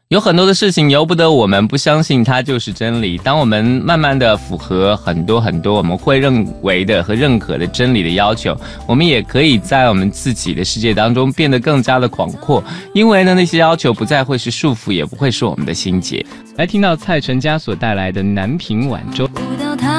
有很多的事情由不得我们不相信它就是真理。当我们慢慢的符合很多我们会认为的和认可的真理的要求，我们也可以在我们自己的世界当中变得更加的广阔。因为呢，那些要求不再会是束缚，也不会是我们的心结。来听到蔡淳佳所带来的南屏晚舟。